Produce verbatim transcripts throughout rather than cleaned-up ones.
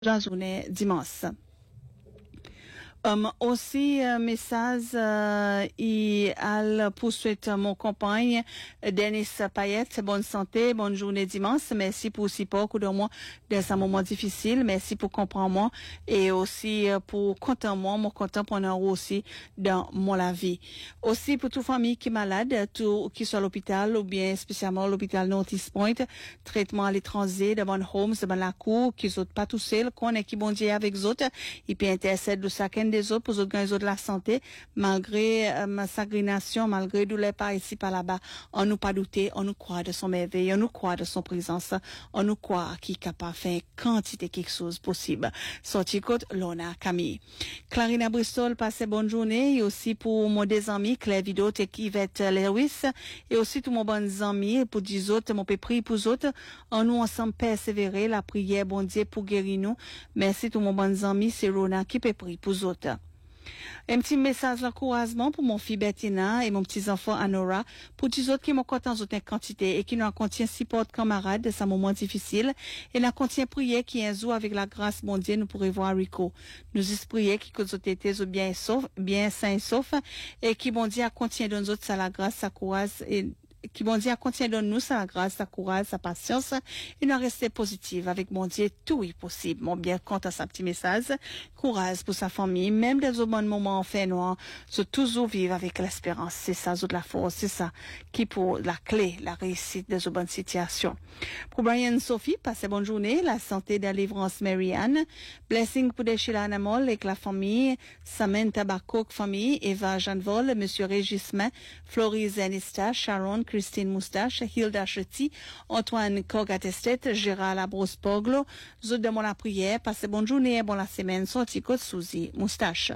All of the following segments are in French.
la journée dimanche. Um, aussi, euh, message, euh, il a pour souhaiter mon compagne, Denis Payet, bonne santé, bonne journée dimanche. Merci pour aussi pour de moi dans un moment difficile. Merci pour comprendre moi et aussi euh, pour content moi, mon content pendant aussi dans mon la vie. Aussi pour toute famille qui est malade, tout, qui soit à l'hôpital ou bien spécialement l'hôpital Notice Point, traitement à l'étranger, devant homes, devant la cour, qui sont pas tout seuls, qu'on est qui bon Dieu avec les autres, et puis intercède de chacun des autres pour les autres de la santé, malgré euh, ma sagrination, malgré douleur par ici, par là-bas. On nous pas douter, on nous croit de son merveille, on nous croit de son présence, on nous croit qu'il est capable de faire quantité quelque chose possible. Sorti côte, Lona Camille. Clarina Bristol, passez bonne journée, et aussi pour mon des amis, Claire Vidot et Yvette Lewis, et aussi tous mon bons amis, pour dix autres, mon peu prier pour autres, on nous ensemble persévérer, la prière, bon Dieu, pour guérir nous. Merci tous mon bons amis, c'est Rona qui peut prier pour autres. Un petit message d'encouragement pour mon fille Bettina et mon petit enfant Anora, pour tous autres qui m'ont content en quantité et qui nous contient support camarades de ce moment difficile et nous contient prière qui est un jour avec la grâce mondiale nous pourrons voir Rico. Nous espérons qui que autres étaient bien sauf, bien sains et sauf et qui bon Dieu contient de nous autres sa la grâce, sa courage et qui bon Dieu contient de nous sa grâce, sa courage, sa patience et nous rester positive avec mon Dieu tout est possible. Mon bien content sa petit message, courage pour sa famille, même dans les bons moments en fait noir, se toujours vivre avec l'espérance. C'est ça, de la force, c'est ça qui pour la clé, la réussite de bonnes situations. Pour Brian Sophie, passez bonne journée, la santé de la délivrance Marianne, blessing pour des Sheila Anamol avec la famille, Samen Tabakok famille, Eva Jeanne-Vol, Monsieur Régismin, Floris Anista, Sharon, Christine Moustache, Hilda Chetty, Antoine Corgatestet, Gérald Labros-Poglo, Zot de mon la prière, passez bonne journée, bon la semaine, sorti côte Souzy Moustache.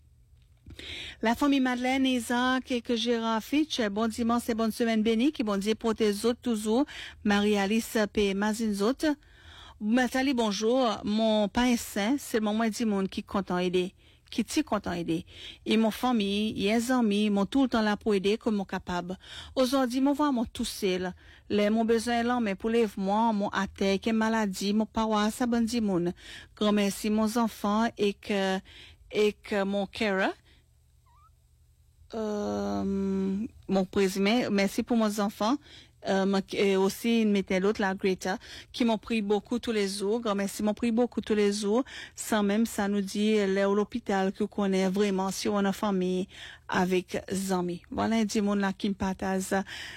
La famille Madeleine, Isaac et que Gérard Fitch, bon dimanche et bonne semaine bénie, qui bon Dieu pour tes autres toujours, Marie-Alice P. Mazinzot. Nathalie, bonjour, mon pain saint, c'est mon moins du monde qui content aider. Qui t'y content aider. Et mon famille, et les amis, m'ont tout le temps là pour aider comme mon capable. Aujourd'hui, mon voix, mon tout seul. Les, mon besoin là, mais pour les moi, mon attaque, maladie, mon paroisse, ça bon dit moun. Grand merci, mon enfant, et que, et que mon carer, euh, mon présumé, merci pour mes enfants. Euh, et aussi une mettait l'autre la Greta qui m'ont pris beaucoup tous les jours, grand merci m'ont pris beaucoup tous les jours, sans même ça nous dit là à l'hôpital que connaît vraiment si on a famille avec amis. Voilà des monde là qui me partage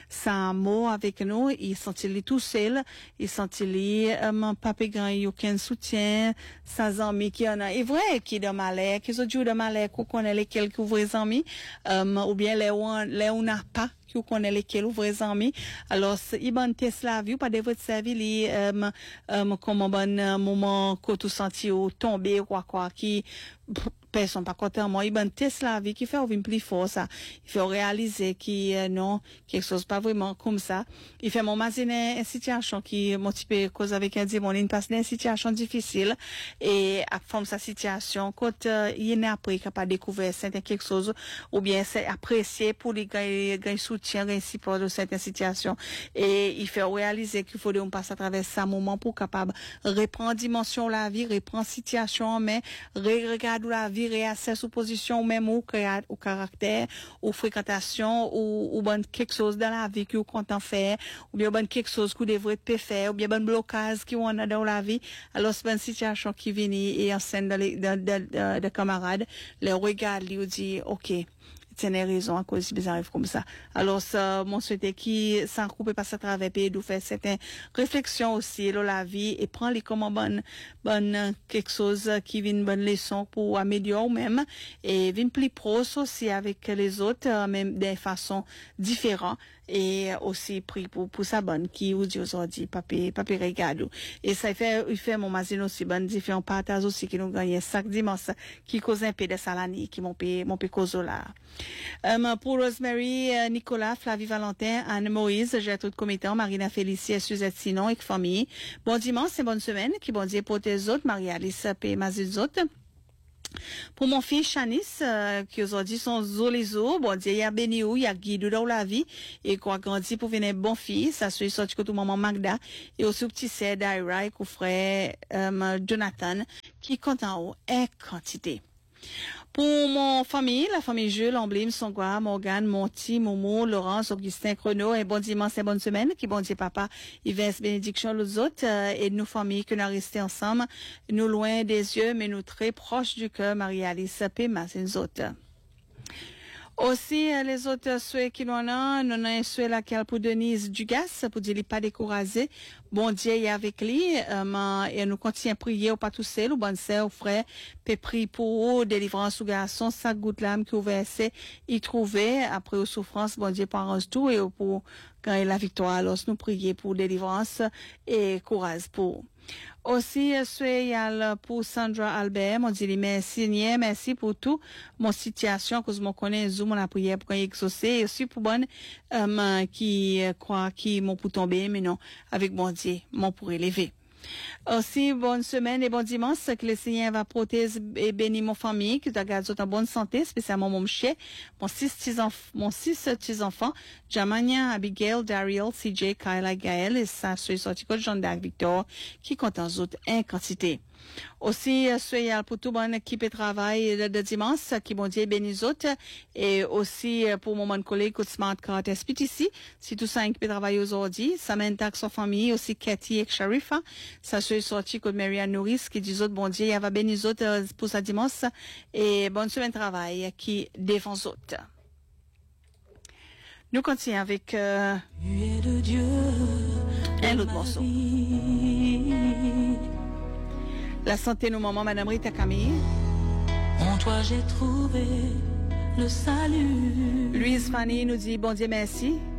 ça mot avec nous, ils sont ils tout seuls, ils sont ils euh, mon papa grand il aucun soutien, sans amis qui en a, est vrai qui de malheur, qui sont jours de malheur qu'on connaît les quelques vrais amis, euh, ou bien les on les on n'a pas qui connaît lesquels ou vrais amis. Alors, il bon Tesla vu pas de votre service, li, euh, euh, comme un bon moment, quand tout senti ou tomber, quoi, quoi, qui, personne pas content, moi, il bon Tesla vie qui fait ou plus fort, ça. Il fait réaliser qui, euh, non, quelque chose pas vraiment comme ça. Il fait mon imaginer une situation qui, mon type, cause avec un démon, il passe une situation difficile, et, à forme sa situation, quand, euh, il est appris, qu'il n'a pas découvert certaines quelque chose, ou bien c'est apprécié pour les gagner, gagner soutien, gagner support de certaines situations. Et il fait réaliser qu'il faut qu'on passe à travers ça moment pour capable reprendre dimension la vie, reprendre situation, mais regarder la vie, réassess sous position, même ou, ou caractère, ou fréquentation, ou, ou bon quelque chose dans la vie qu'on compte en faire, ou bien bon quelque chose qu'on devrait te faire, ou bien bon blocage qu'on a dans la vie. Alors c'est une situation qui vient et en scène de, de, de, de, de camarades, les regarde, lui dit, OK. Tenez raison à cause bizarre arrive comme ça. Alors ça, mon souhait qui sans couper passer à travers pays d'où faire certaines réflexions aussi dans la vie et prendre les comme bonne bonne quelque chose qui vient une bonne leçon pour améliorer même et vient plus proche aussi avec les autres même des façons différentes et aussi pris pour pour sa bonne qui vous dit aujourd'hui papier papier regarde et ça fait il fait mon magazine aussi bonne différents partages aussi qui nous gagnent chaque dimanche qui cause un peu de salani qui mon pays mon pays cause là. Um, pour Rosemary, euh, Nicolas, Flavie Valentin, Anne Moïse, Gertrude Cométan, Marina Félicie, Suzette Sinon et famille. Bon dimanche et bonne semaine. Qui bon Dieu pour tes autres, Marie-Alice et Mazuzot. Pour mon fils Chanice, euh, qui aujourd'hui sont zolizo, bon Dieu, il y a béni ou, il y a guidé dans la vie, et quoi grandi pour venir bon fils, ça se sorti que tout maman Magda, et aussi petit sœur Daira, et frère, euh, Jonathan, qui compte en haut, est quantité. Pour mon famille, la famille Jules, Emblème, Songwa, Morgane, Monty, Momo, Laurence, Augustin, Chrono, et bon dimanche et bonne semaine, qui bon Dieu papa, Yves, bénédiction, les autres, euh, et nos familles que nous restés ensemble, nous loin des yeux, mais nous très proches du cœur, Marie-Alice, Pema, et nous autres. Aussi, euh, les autres souhaits qui nous ont, nous avons un souhait laquelle pour Denise Dugas, pour dire qu'il pas découragé. Bon Dieu est avec lui, euh, et nous continuons à prier au pas tout seul, au bon sœur, au frère, puis prier pour eux, délivrance au garçon, sa goutte l'âme qui ouvert c'est, y trouver, après aux souffrances, bon Dieu arrange tout, et pour, quand il a la victoire, alors nous prions pour délivrance et courage pour. Aussi, soyez pour Sandra Albert, mon dit merci, merci pour tout, mon situation, que je me connais, zoom, mon prière pour exaucer, et aussi pour bonne, euh, qui croit, qui m'ont pour tomber, mais non, avec bon Dieu, m'ont pour élever. Aussi, bonne semaine et bon dimanche, que le Seigneur va protéger et bénir mon famille, que tu gardes en bonne santé, spécialement mon chien, mon six petits-enfants, mon six petits-enfants, Jamania, Abigail, Daryl, C J, Kyla, Gaël, et ça, c'est sorti que Jean d'Arc Victor, qui compte en autres en quantité. Aussi, soyez pour toute bonne équipe de travail de, de dimanche, qui bon Dieu bénisse autres, et aussi pour mon collègue de Smart Card S P T C, si tout ça équipe de travail aujourd'hui, ça m'intègre sa famille, aussi Cathy et Sharifa, ça se sorti que Marianne Norris, qui dit autres, bon Dieu, il va bénir autres pour sa dimanche, et bonne semaine de travail, qui défend autres. Nous continuons avec, euh, un autre morceau. La santé, nos mamans, Madame Rita Camille. En toi, j'ai trouvé le salut. Louise Fanny nous dit bon Dieu merci.